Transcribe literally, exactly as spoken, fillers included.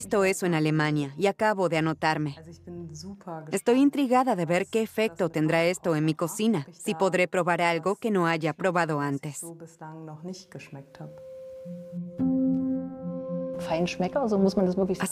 visto eso en Alemania y acabo de anotarme. Also, ich bin super Estoy gespannt, intrigada de ver was qué das efecto mit meinem tendrá esto en mi Kochen macht, cocina, ob ich si da podré probar algo was que no haya schmecke, probado was ich antes. so bislang noch nicht geschmeckt habe. Feinschmecker, so muss man das wirklich